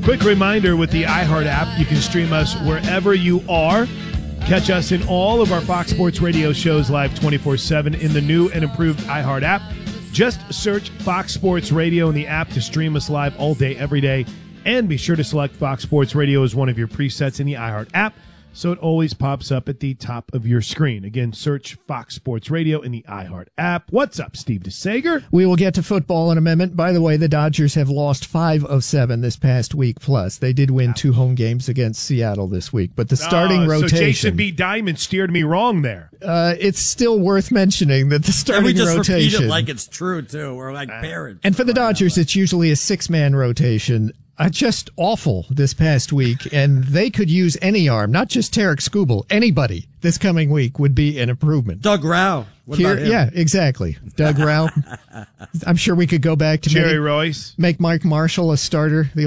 Quick reminder, with the iHeart app, you can stream us wherever you are. Catch us in all of our Fox Sports Radio shows live 24/7 in the new and improved iHeart app. Just search Fox Sports Radio in the app to stream us live all day, every day. And be sure to select Fox Sports Radio as one of your presets in the iHeart app, so it always pops up at the top of your screen. Again, search Fox Sports Radio in the iHeart app. What's up, Steve DeSager? We will get to football in a minute. By the way, the Dodgers have lost 5 of 7 this past week plus. They did win 2 home games against Seattle this week, but the starting rotation... So Jason B. Diamond steered me wrong there. It's still worth mentioning that the starting rotation... And we just repeat it like it's true, too. We're like parents. And for the Dodgers, it's usually a 6-man rotation. Just awful this past week, and they could use any arm, not just Tarek Skubal. Anybody this coming week would be an improvement. Doug Rauch. What about him? Yeah, exactly. Doug Rauch. I'm sure we could go back to Jerry Royce. Make Mike Marshall a starter. The